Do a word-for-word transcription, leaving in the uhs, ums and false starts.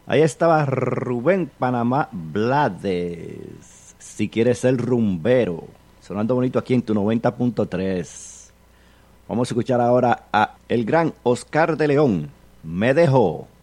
Ahí estaba Rubén Panamá Blades. Si quieres ser rumbero. Sonando bonito aquí en tu noventa punto tres. Vamos a escuchar ahora a el gran Oscar de León. Me dejó.